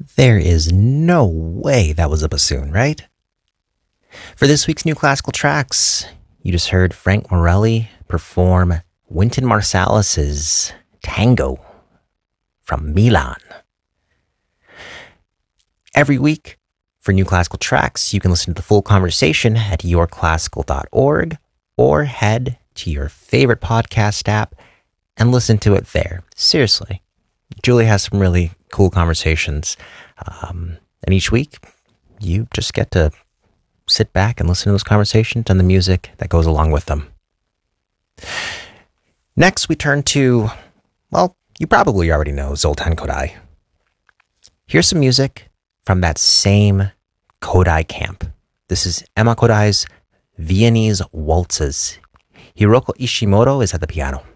There is no way that was a bassoon, right? For this week's New Classical Tracks, you just heard Frank Morelli perform Wynton Marsalis's Tango from Milan. Every week, for New Classical Tracks, you can listen to the full conversation at yourclassical.org or head to your favorite podcast app and listen to it there. Seriously, Julie has some really cool conversations. And each week, you just get to sit back and listen to those conversations and the music that goes along with them. Next, we turn to, well, you probably already know Zoltan Kodály. Here's some music from that same Kodály camp. This is Emma Kodály's Viennese Waltzes. Hiroko Ishimoto is at the piano.